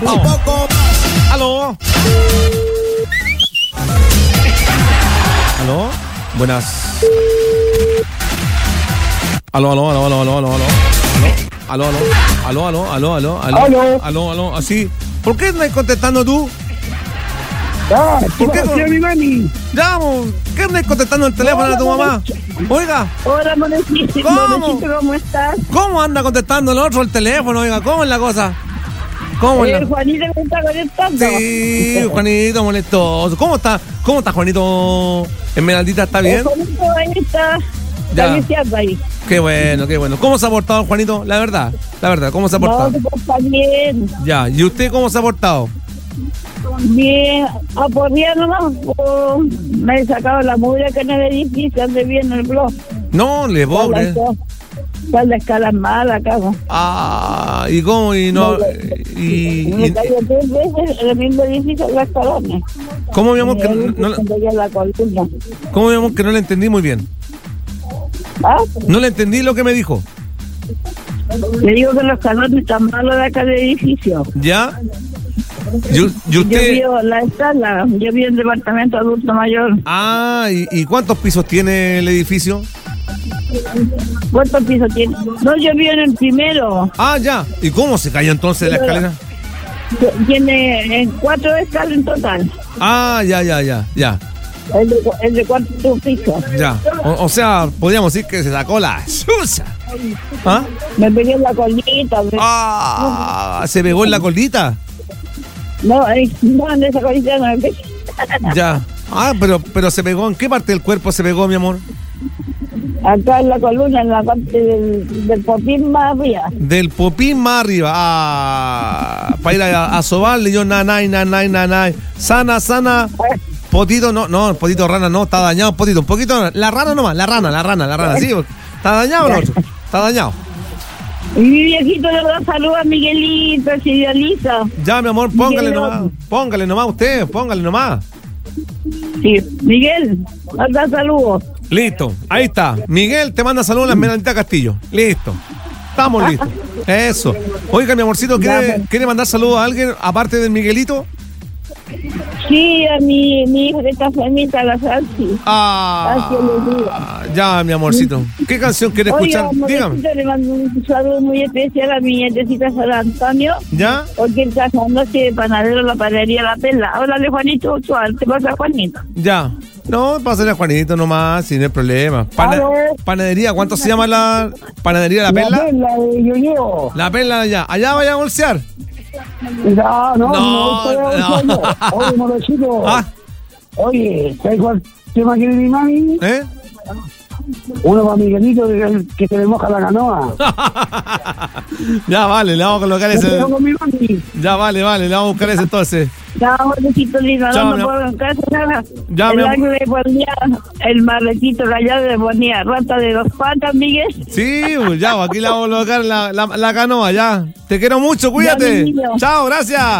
Vamos. Aló. Aló. Buenas. Aló. Aló. Así. ¿Por qué no estás contestando tú? ¿Por qué mi mami? Ya, ¿qué no estás contestando el teléfono de tu mamá? Oiga. Hola, Monecito. ¿Cómo estás? ¿Cómo anda contestando el otro el teléfono? Oiga, ¿cómo es la cosa? ¿Cómo es la... Juanito me está conectando. Sí, Juanito molestoso. ¿Cómo está Juanito? ¿Esmeraldita está bien? Juanito ahí está. Ya. Está ahí. Qué bueno. ¿Cómo se ha portado Juanito? La verdad, ¿cómo se ha portado? No, está bien. Ya, ¿y usted cómo se ha portado? Bien, por día nomás, me he sacado la mugre que en el edificio, ande bien el blog. No, le pobre. Está la escala mala, cago. Ah, ¿y cómo? Y no. Me cayó 3 veces en el mismo edificio en las colones. ¿Cómo, mi amor? ¿Cómo, mi amor, que no le entendí muy bien? ¿Ah? No le entendí lo que me dijo. Le digo que los calones están malos de acá del edificio. ¿Ya? ¿Y usted? Yo vivo la escala, yo vivo en departamento adulto mayor. Ah, ¿y cuántos pisos tiene el edificio? ¿Cuántos pisos tiene? No, yo vivo en el primero. Ah, ya. ¿Y cómo se cayó entonces la escalera? Tiene 4 escalas en total. Ah, ya. El de 4 pisos. Ya. O sea, podríamos decir que se sacó la susa. ¿Ah? Me pegué en la colita. Ah, ¿se pegó en la colita? No, en esa colita no me pegué. Ya. Ah, pero ¿se pegó? ¿En qué parte del cuerpo se pegó, mi amor? Acá en la columna, en la parte del popín más arriba. Del popín más arriba. Ah, para ir a sobarle yo, nanay. Sana. Potito, no, potito rana no, está dañado, potito, un poquito, la rana nomás, la rana, sí, está dañado el otro, está dañado. Y mi viejito le da salud a Miguelito, se idealiza. Ya, mi amor, póngale nomás usted, póngale nomás. Sí, Miguel, manda saludos. Listo, ahí está. Miguel te manda saludos a la Esmeraldita Castillo. Listo. Estamos listos. Eso. Oiga, mi amorcito, ¿quiere mandar saludos a alguien aparte del Miguelito? Sí, a mi hijo que está enfermita, la Salsi. Ya, mi amorcito. ¿Qué canción quiere escuchar? Dígame. Le mando un saludo muy especial a mi nietecita San Antonio. ¿Ya? Porque él está haciéndose de panadero la panadería La Perla. Háblale, Juanito, te pasa Juanito. Ya. No, pásale a Juanito nomás, sin el problema. Panadería, ¿cuánto se llama la panadería La Perla? La Perla de Yoyeo. La Perla allá. ¿Allá vaya a bolsear? No. Oye, Morocito. Oye, ¿sabes cuál tema quiere mi mami? Uno para Miguelito que se le moja la canoa. Ya vale, le vamos a colocar ese. Ya vale, le vamos a buscar ese entonces. Ya, Morecito lindo, no me puedo buscar nada. Ya, el año le ponía el marretito callado, le ponía rata de 2 patas, Miguel. Sí, ya, aquí le vamos a colocar la canoa, ya. Te quiero mucho, cuídate. Chao, gracias.